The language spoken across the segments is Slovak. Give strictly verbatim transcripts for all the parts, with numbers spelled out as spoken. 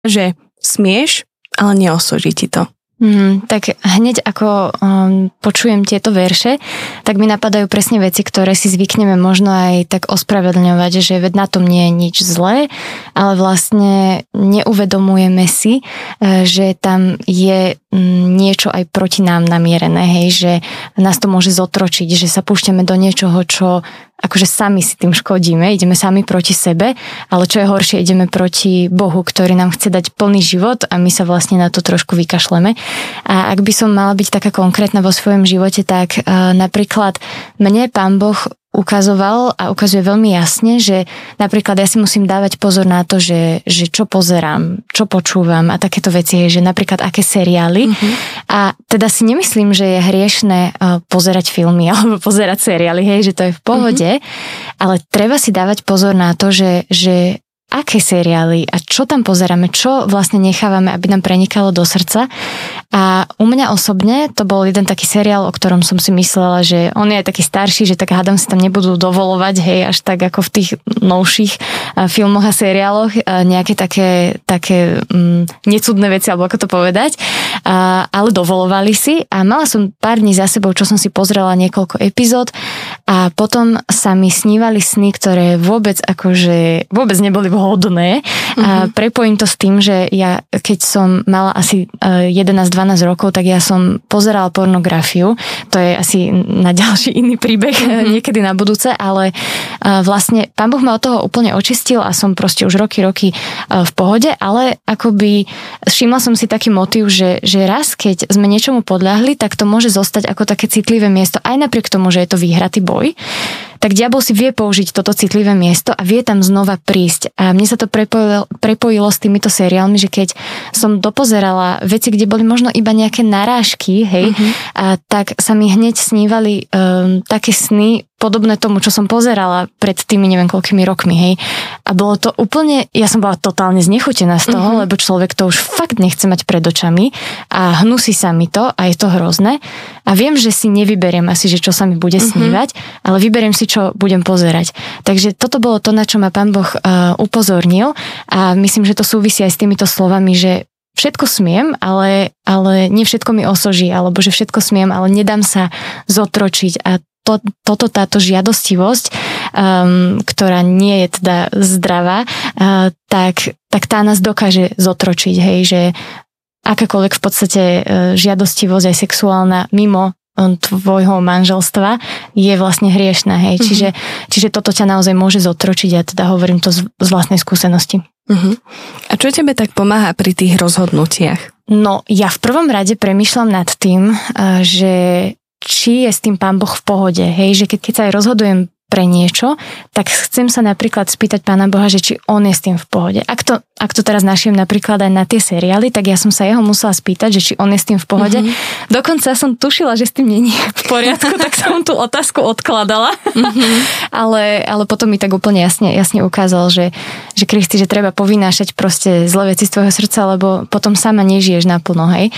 že smieš, ale neosoží ti to. Mm, tak hneď ako um, počujem tieto verše, tak mi napadajú presne veci, ktoré si zvykneme možno aj tak ospravedlňovať, že veď na tom nie je nič zlé, ale vlastne neuvedomujeme si, že tam je niečo aj proti nám namierené, hej, že nás to môže zotročiť, že sa púšťame do niečoho, čo akože sami si tým škodíme, ideme sami proti sebe, ale čo je horšie, ideme proti Bohu, ktorý nám chce dať plný život a my sa vlastne na to trošku vykašleme. A ak by som mala byť taká konkrétna vo svojom živote, tak uh, napríklad mne Pán Boh ukazoval a ukazuje veľmi jasne, že napríklad ja si musím dávať pozor na to, že, že čo pozerám, čo počúvam a takéto veci, že napríklad aké seriály. Mm-hmm. A teda si nemyslím, že je hriešne pozerať filmy alebo pozerať seriály, hej, že to je v pohode, mm-hmm. ale treba si dávať pozor na to, že, že aké seriály a čo tam pozeráme, čo vlastne nechávame, aby nám prenikalo do srdca. A u mňa osobne to bol jeden taký seriál, o ktorom som si myslela, že on je taký starší, že tak hádam si tam nebudú dovolovať, hej, až tak ako v tých novších filmoch a seriáloch nejaké také, také um, necudné veci, alebo ako to povedať, a, ale dovolovali si a mala som pár dní za sebou, čo som si pozrela niekoľko epizód a potom sa mi snívali sny, ktoré vôbec akože vôbec neboli vhodné. Mm-hmm. A prepojím to s tým, že ja keď som mala asi jedenásť dvanásť rokov, tak ja som pozerala pornografiu. To je asi na ďalší iný príbeh mm-hmm. niekedy na budúce, ale vlastne Pán Boh ma od toho úplne očistil a som proste už roky, roky v pohode, ale akoby všimla som si taký motív, že, že raz, keď sme niečomu podľahli, tak to môže zostať ako také citlivé miesto, aj napriek tomu, že je to výhratý boj, tak diabol si vie použiť toto citlivé miesto a vie tam znova prísť. A mne sa to prepojilo, prepojilo s týmito seriálmi, že keď som dopozerala veci, kde boli možno iba nejaké narážky, hej, mm-hmm. a tak sa mi hneď snívali um, také sny, podobné tomu, čo som pozerala pred tými neviem koľkými rokmi, hej. A bolo to úplne, ja som bola totálne znechutená z toho, mm-hmm. lebo človek to už fakt nechce mať pred očami a hnusí sa mi to a je to hrozné. A viem, že si nevyberiem asi, že čo sa mi bude mm-hmm. snívať, ale vyberiem si, čo budem pozerať. Takže toto bolo to, na čo ma Pán Boh uh, upozornil a myslím, že to súvisí aj s týmito slovami, že všetko smiem, ale, ale nie všetko mi osoží, alebo že všetko smiem, ale nedám sa zotročiť a To, toto, táto žiadostivosť, um, ktorá nie je teda zdravá, uh, tak, tak tá nás dokáže zotročiť, hej, že akákoľvek v podstate uh, žiadostivosť aj sexuálna mimo um, tvojho manželstva je vlastne hriešna, hej, mm-hmm. čiže, čiže toto ťa naozaj môže zotročiť a teda hovorím to z, z vlastnej skúsenosti. Mm-hmm. A čo tebe tak pomáha pri tých rozhodnutiach? No, ja v prvom rade premýšľam nad tým, uh, že či je s tým Pán Boh v pohode, hej, že keď, keď sa aj rozhodujem pre niečo, tak chcem sa napríklad spýtať Pána Boha, že či on je s tým v pohode. Ak to, ak to teraz našiem napríklad aj na tie seriály, tak ja som sa jeho musela spýtať, že či on je s tým v pohode. Mm-hmm. Dokonca som tušila, že s tým nie je v poriadku, tak som tú otázku odkladala. Mm-hmm. ale, ale potom mi tak úplne jasne, jasne ukázal, že, že Kristi, že treba povynášať proste zlé veci z tvojho srdca, lebo potom sama nežiješ naplno, hej.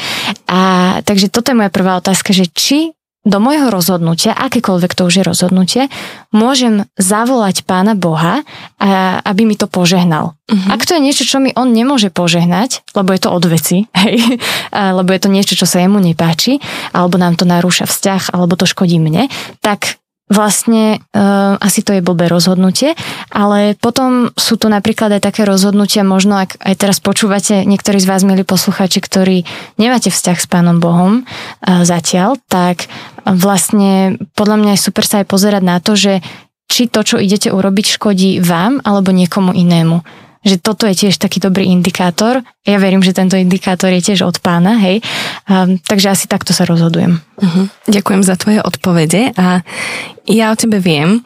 A takže toto je moja prvá otázka, že či do môjho rozhodnutia, akékoľvek to už je rozhodnutie, môžem zavolať Pána Boha, a, aby mi to požehnal. Uh-huh. Ak to je niečo, čo mi on nemôže požehnať, lebo je to od veci, hej, lebo je to niečo, čo sa jemu nepáči, alebo nám to narúša vzťah, alebo to škodí mne, tak vlastne uh, asi to je blbé rozhodnutie, ale potom sú tu napríklad aj také rozhodnutia, možno ak aj teraz počúvate niektorí z vás, milí poslucháči, ktorí nemáte vzťah s Pánom Bohom uh, zatiaľ, tak vlastne podľa mňa je super sa aj pozerať na to, že či to, čo idete urobiť, škodí vám alebo niekomu inému. Že toto je tiež taký dobrý indikátor. Ja verím, že tento indikátor je tiež od Pána, hej. Um, takže asi takto sa rozhodujem. Uh-huh. Ďakujem za tvoje odpovede a ja o tebe viem,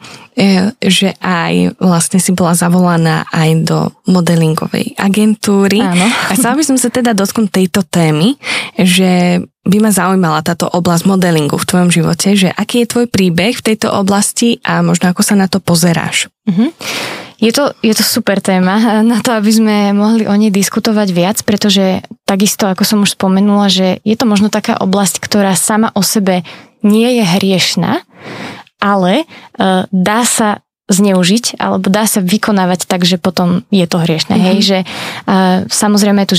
že aj vlastne si bola zavolaná aj do modelingovej agentúry. Áno. A chcela by som sa teda dotknúť tejto témy, že by ma zaujímala táto oblasť modelingu v tvojom živote, že aký je tvoj príbeh v tejto oblasti a možno ako sa na to pozeráš. Uh-huh. Je to, je to super téma na to, aby sme mohli o nej diskutovať viac, pretože takisto, ako som už spomenula, že je to možno taká oblasť, ktorá sama o sebe nie je hriešna, ale uh, dá sa zneužiť, alebo dá sa vykonávať tak, že potom je to hriešne. Mm-hmm. Hej, že uh, samozrejme je tu